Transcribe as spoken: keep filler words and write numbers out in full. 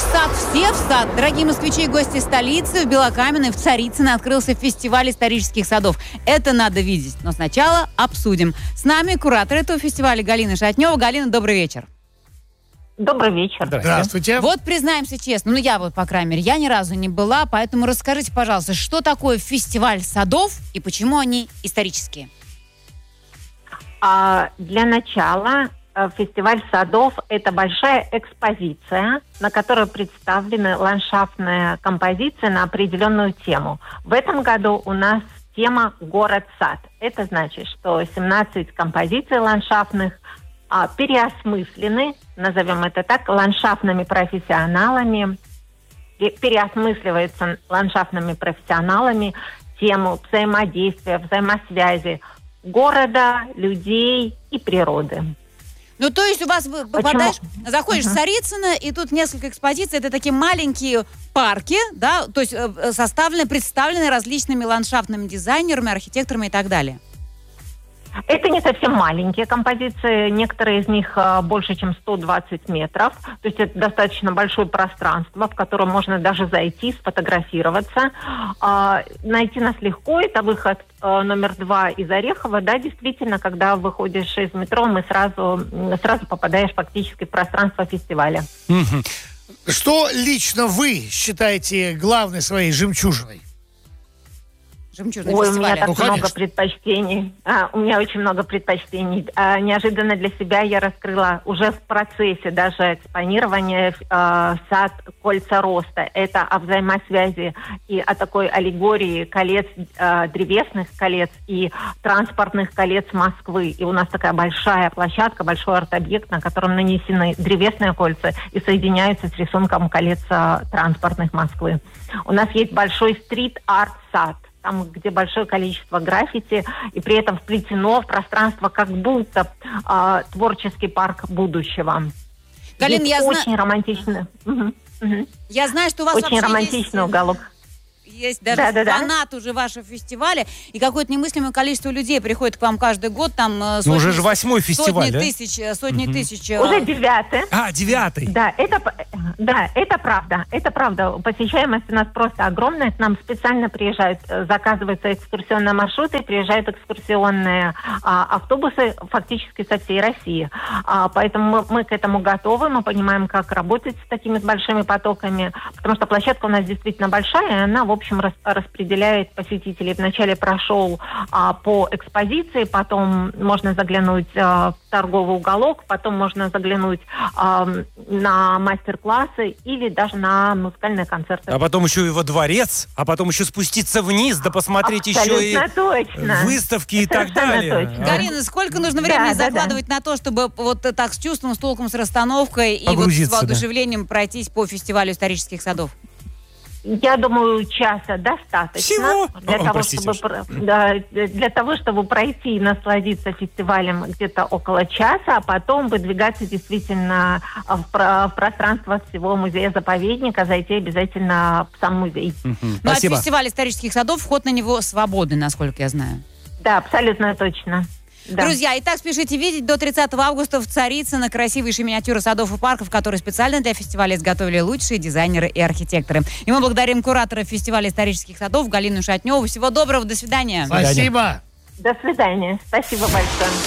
сад, все в сад. Дорогие москвичи и гости столицы, в Белокаменной, в Царицыно открылся фестиваль исторических садов. Это надо видеть. Но сначала обсудим. С нами куратор этого фестиваля Галина Шатнева. Галина, добрый вечер. Добрый вечер. Здравствуйте. Вот признаемся честно, ну я вот, по крайней мере, я ни разу не была, поэтому расскажите, пожалуйста, что такое фестиваль садов и почему они исторические? А, для начала фестиваль садов – это большая экспозиция, на которой представлены ландшафтные композиции на определенную тему. В этом году у нас тема «Город-сад». Это значит, что семнадцать композиций ландшафтных а, переосмыслены, назовем это так, ландшафтными профессионалами, переосмысливается ландшафтными профессионалами тему взаимодействия, взаимосвязи города, людей и природы. Ну, то есть у вас попадаешь, Почему? заходишь uh-huh. в Царицыно, и тут несколько экспозиций, это такие маленькие парки, да, то есть составлены, представлены различными ландшафтными дизайнерами, архитекторами и так далее. Это не совсем маленькие композиции, некоторые из них а, больше, чем сто двадцать метров, то есть это достаточно большое пространство, в котором можно даже зайти, сфотографироваться. А, найти нас легко, это выход а, номер два из Орехова, да, действительно, когда выходишь из метро, мы сразу, сразу попадаешь фактически в пространство фестиваля. Что лично вы считаете главной своей жемчужиной? Ой, у меня так ну, много конечно. предпочтений. А, у меня очень много предпочтений. А, неожиданно для себя я раскрыла уже в процессе даже экспонирования а, сад «Кольца роста». Это о взаимосвязи и о такой аллегории колец, а, древесных колец и транспортных колец Москвы. И у нас такая большая площадка, большой арт-объект, на котором нанесены древесные кольца и соединяются с рисунком колец а, транспортных Москвы. У нас есть большой стрит-арт-сад, там, где большое количество граффити, и при этом вплетено в пространство как будто э, творческий парк будущего. Галин, я очень зна... романтичный. Угу, угу. Я знаю, что у вас очень вообще романтичный есть... уголок. Есть даже да, да, фанат да. уже вашего фестиваля, и какое-то немыслимое количество людей приходит к вам каждый год, там сотни, ну, уже же восьмой фестиваль, сотни да? тысяч, сотни угу. тысяч. Уже девятый. А, девятый. Да, это, да, это правда, это правда. Посещаемость у нас просто огромная. К нам специально приезжают, заказываются экскурсионные маршруты, приезжают экскурсионные а, автобусы фактически со всей России. А, поэтому мы, мы к этому готовы, мы понимаем, как работать с такими большими потоками, потому что площадка у нас действительно большая, и она, в общем, рас, распределяет посетителей. Вначале прошел а, по экспозиции, потом можно заглянуть а, в торговый уголок, потом можно заглянуть а, на мастер-классы или даже на музыкальные концерты. А потом еще и во дворец, а потом еще спуститься вниз, да посмотреть Абсолютно еще и точно. выставки и так далее. Точно. Галина, сколько нужно времени да, закладывать да, да. на то, чтобы вот так с чувством, с толком, с расстановкой и вот с воодушевлением да. пройтись по фестивалю исторических садов? Я думаю, часа достаточно. Всего? Для, О, того, чтобы, да, для того, чтобы пройти и насладиться фестивалем где-то около часа, а потом выдвигаться действительно в, в пространство всего музея-заповедника, зайти обязательно в сам музей. Угу. Ну, а фестиваль исторических садов, вход на него свободный, насколько я знаю. Да, абсолютно точно. Да. Друзья, итак, спешите видеть до тридцатого августа в Царицыно красивейшие миниатюры садов и парков, которые специально для фестиваля изготовили лучшие дизайнеры и архитекторы. И мы благодарим куратора фестиваля исторических садов Галину Шатневу. Всего доброго, до свидания. Спасибо. До свидания. Спасибо большое.